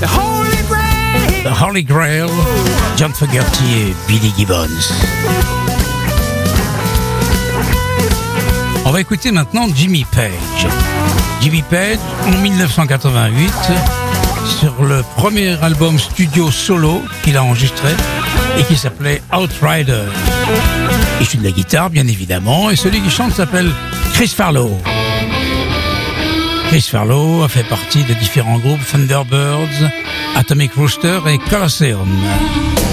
The Holy Grail, John Fogerty et Billy Gibbons. On va écouter maintenant Jimmy Page. Jimmy Page, en 1988, sur le premier album studio solo qu'il a enregistré et qui s'appelait Outrider. Il joue de la guitare, bien évidemment, et celui qui chante s'appelle Chris Farlowe. Chris Farlowe a fait partie de différents groupes, Thunderbirds, Atomic Rooster et Colosseum.